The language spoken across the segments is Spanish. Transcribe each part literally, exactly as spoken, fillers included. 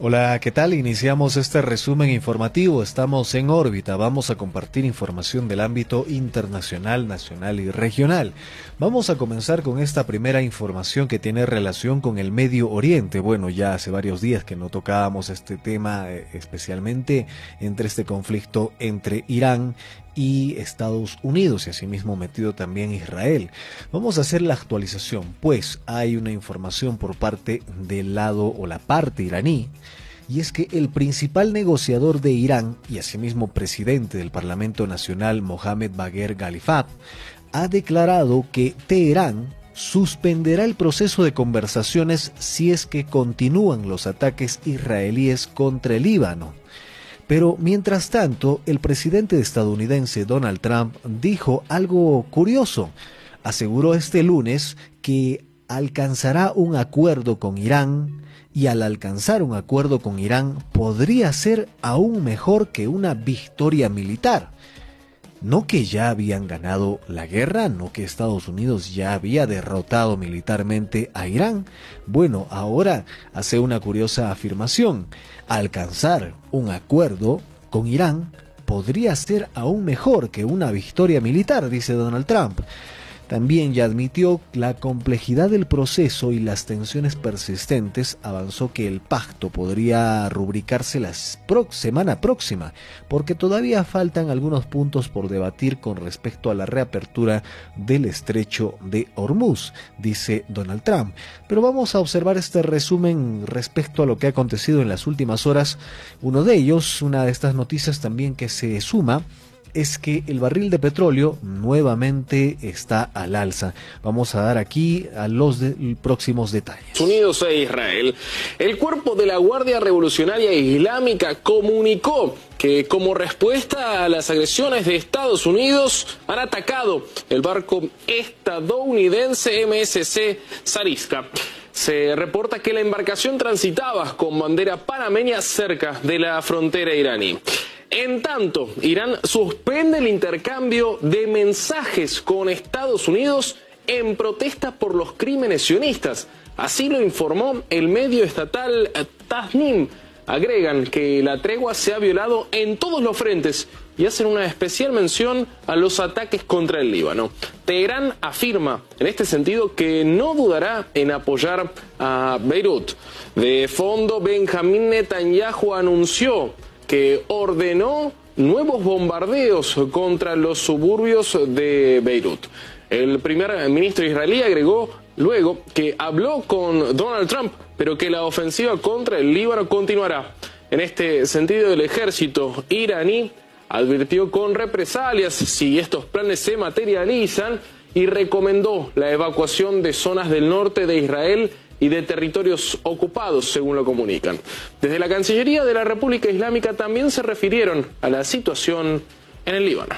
Hola, ¿qué tal? Iniciamos este resumen informativo. Estamos en órbita. Vamos a compartir información del ámbito internacional, nacional y regional. Vamos a comenzar con esta primera información que tiene relación con el Medio Oriente. Bueno, ya hace varios días que no tocábamos este tema, eh, especialmente entre este conflicto entre Irán y Estados Unidos, y asimismo metido también Israel. Vamos a hacer la actualización, pues hay una información por parte del lado o la parte iraní, y es que el principal negociador de Irán y asimismo presidente del Parlamento Nacional, Mohammad Bagher Ghalibaf, ha declarado que Teherán suspenderá el proceso de conversaciones si es que continúan los ataques israelíes contra el Líbano. Pero mientras tanto, el presidente estadounidense Donald Trump dijo algo curioso. Aseguró este lunes que alcanzará un acuerdo con Irán, y al alcanzar un acuerdo con Irán podría ser aún mejor que una victoria militar. No que ya habían ganado la guerra, no que Estados Unidos ya había derrotado militarmente a Irán. Bueno, ahora hace una curiosa afirmación. Alcanzar un acuerdo con Irán podría ser aún mejor que una victoria militar, dice Donald Trump. También ya admitió la complejidad del proceso y las tensiones persistentes. Avanzó que el pacto podría rubricarse la pro- semana próxima, porque todavía faltan algunos puntos por debatir con respecto a la reapertura del estrecho de Hormuz, dice Donald Trump. Pero vamos a observar este resumen respecto a lo que ha acontecido en las últimas horas. Uno de ellos, una de estas noticias también que se suma, es que el barril de petróleo nuevamente está al alza. Vamos a dar aquí a los de, próximos detalles. Estados Unidos e Israel. El cuerpo de la Guardia Revolucionaria Islámica comunicó que como respuesta a las agresiones de Estados Unidos han atacado el barco estadounidense M S C Sarisca. Se reporta que la embarcación transitaba con bandera panameña cerca de la frontera iraní. En tanto, Irán suspende el intercambio de mensajes con Estados Unidos en protesta por los crímenes sionistas. Así lo informó el medio estatal Tasnim. Agregan que la tregua se ha violado en todos los frentes y hacen una especial mención a los ataques contra el Líbano. Teherán afirma en este sentido que no dudará en apoyar a Beirut. De fondo, Benjamín Netanyahu anunció que ordenó nuevos bombardeos contra los suburbios de Beirut. El primer ministro israelí agregó luego que habló con Donald Trump, pero que la ofensiva contra el Líbano continuará. En este sentido, el ejército iraní advirtió con represalias si estos planes se materializan y recomendó la evacuación de zonas del norte de Israel y de territorios ocupados, según lo comunican. Desde la Cancillería de la República Islámica también se refirieron a la situación en el Líbano.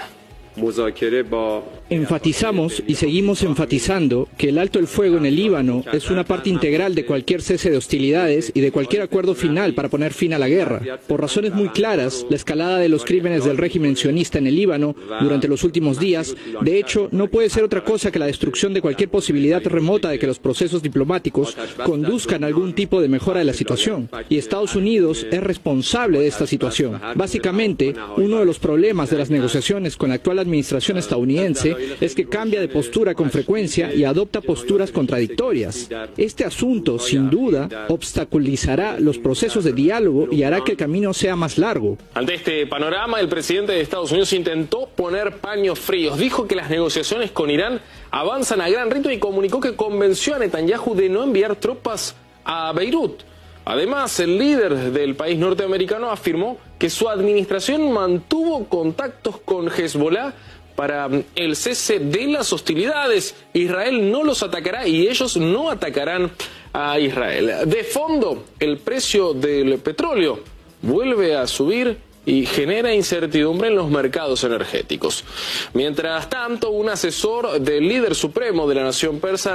Enfatizamos y seguimos enfatizando que el alto el fuego en el Líbano es una parte integral de cualquier cese de hostilidades y de cualquier acuerdo final para poner fin a la guerra. Por razones muy claras, la escalada de los crímenes del régimen sionista en el Líbano durante los últimos días, de hecho, no puede ser otra cosa que la destrucción de cualquier posibilidad remota de que los procesos diplomáticos conduzcan a algún tipo de mejora de la situación. Y Estados Unidos es responsable de esta situación. Básicamente, uno de los problemas de las negociaciones con la actual administración estadounidense es que cambia de postura con frecuencia y adopta posturas contradictorias. Este asunto, sin duda, obstaculizará los procesos de diálogo y hará que el camino sea más largo. Ante este panorama, el presidente de Estados Unidos intentó poner paños fríos. Dijo que las negociaciones con Irán avanzan a gran ritmo y comunicó que convenció a Netanyahu de no enviar tropas a Beirut. Además, el líder del país norteamericano afirmó que su administración mantuvo contactos con Hezbollah para el cese de las hostilidades. Israel no los atacará y ellos no atacarán a Israel. De fondo, el precio del petróleo vuelve a subir y genera incertidumbre en los mercados energéticos. Mientras tanto, un asesor del líder supremo de la nación persa